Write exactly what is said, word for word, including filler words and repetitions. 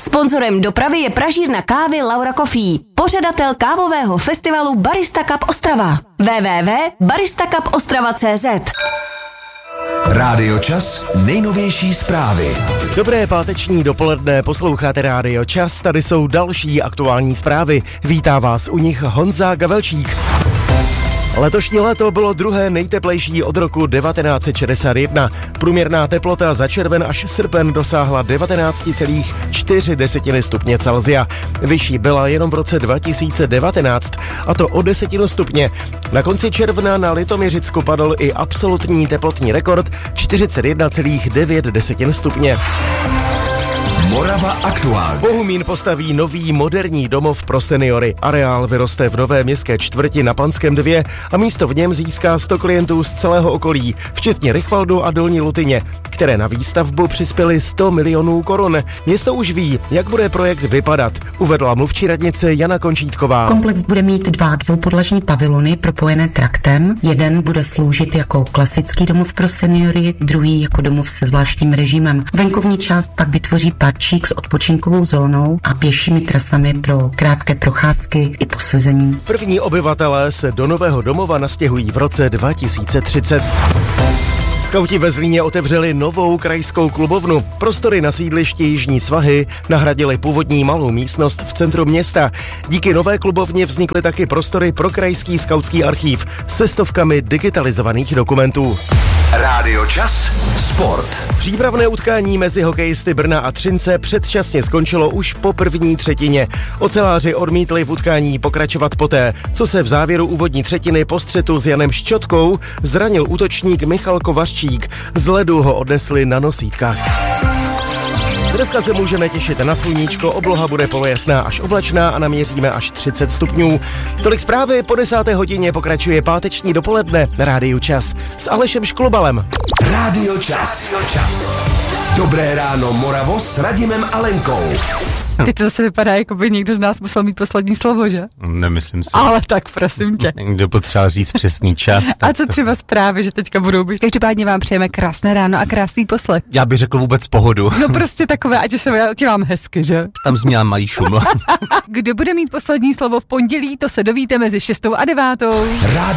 Sponzorem dopravy je pražírna kávy Laura Coffee, pořadatel kávového festivalu Barista Cup Ostrava. w w w tečka barista cup ostrava tečka c z. Rádio Čas, nejnovější zprávy. Dobré páteční dopoledne, posloucháte Rádio Čas, tady jsou další aktuální zprávy. Vítá vás u nich Honza Gavelčík. Letošní léto bylo druhé nejteplejší od roku devatenáct set šedesát jedna. Průměrná teplota za červen až srpen dosáhla devatenáct celá čtyři stupně Celsia. Vyšší byla jenom v roce dva tisíce devatenáct, a to o desetinu stupně. Na konci června na Litoměřicku padl i absolutní teplotní rekord čtyřicet jedna celá devět stupně. Morava aktuálně. Bohumín postaví nový moderní domov pro seniory. Areál vyroste v nové městské čtvrti na Panském dvě a místo v něm získá sto klientů z celého okolí, včetně Rychvaldu a Dolní Lutyně, které na výstavbu přispěly sto milionů korun. Město už ví, jak bude projekt vypadat, uvedla mluvčí radnice Jana Končítková. Komplex bude mít dva dvoupodlažní pavilony propojené traktem. Jeden bude sloužit jako klasický domov pro seniory, druhý jako domov se zvláštním režimem. Venkovní část pak vytvoří parčík s odpočinkovou zónou a pěšími trasami pro krátké procházky i posezení. První obyvatelé se do nového domova nastěhují v roce dva tisíce třicet. Skauti ve Zlíně otevřeli novou krajskou klubovnu. Prostory na sídlišti Jižní svahy nahradily původní malou místnost v centru města. Díky nové klubovně vznikly taky prostory pro krajský skautský archív se stovkami digitalizovaných dokumentů. Rádio Čas, sport. Přípravné utkání mezi hokejisty Brna a Třince předčasně skončilo už po první třetině. Oceláři odmítli v utkání pokračovat poté, co se v závěru úvodní třetiny po střetu s Janem Ščotkou zranil útočník Michal Kovařčík. Z ledu ho odnesli na nosítkách. Dneska se můžeme těšit na sluníčko, obloha bude polojasná až oblačná a naměříme až třicet stupňů. Tolik zprávy, po desáté hodině pokračuje páteční dopoledne na Rádiu Čas s Alešem Šklubalem. Rádio Čas. Rádio Čas. Dobré ráno, Moravo, s Radimem a Lenkou. Teď to zase vypadá, jako by někdo z nás musel mít poslední slovo, že? Nemyslím si. Ale tak prosím tě. Někdo potřeboval říct přesný čas. A co třeba zprávy, že teďka budou být? Každopádně vám přejeme krásné ráno a krásný poslech. Já bych řekl vůbec pohodu. No prostě takové, ať se dělám hezky, že? Tam zněla malý šum. Kdo bude mít poslední slovo v pondělí, to se dovíte mezi šestou a devátou. Rádio